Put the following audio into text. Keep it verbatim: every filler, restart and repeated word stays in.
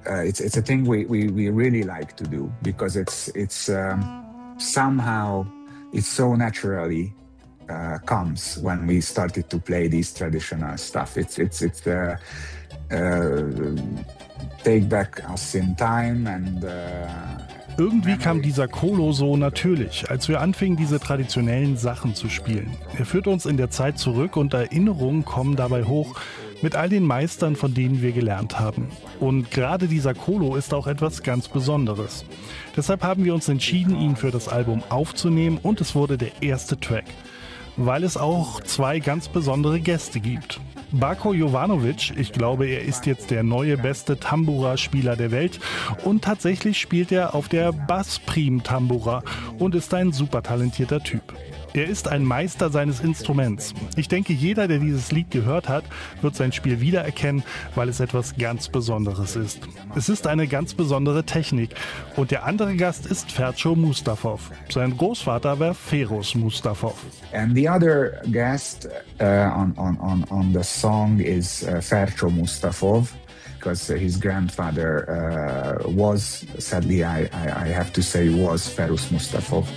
uh, it's it's a thing we, we, we really like to do because it's it's um, somehow it's so naturally uh, comes when we started to play these traditional stuff. It's it's it's uh, uh, take back us in time and uh, Irgendwie kam dieser Kolo so natürlich, als wir anfingen, diese traditionellen Sachen zu spielen. Er führt uns in der Zeit zurück und Erinnerungen kommen dabei hoch mit all den Meistern, von denen wir gelernt haben. Und gerade dieser Kolo ist auch etwas ganz Besonderes. Deshalb haben wir uns entschieden, ihn für das Album aufzunehmen und es wurde der erste Track. Weil es auch zwei ganz besondere Gäste gibt. Bako Jovanovic, ich glaube, er ist jetzt der neue beste Tambura-Spieler der Welt und tatsächlich spielt er auf der Bass-Prim-Tambura und ist ein super talentierter Typ. Er ist ein Meister seines Instruments. Ich denke, jeder, der dieses Lied gehört hat, wird sein Spiel wiedererkennen, weil es etwas ganz Besonderes ist. Es ist eine ganz besondere Technik und der andere Gast ist Fercho Mustafov. Sein Großvater war Feroz Mustafov. And the other guest uh, on, on, on, on the song is uh, Fercho Mustafov, because his grandfather uh, was, sadly I, I, I have to say, was Feroz Mustafov.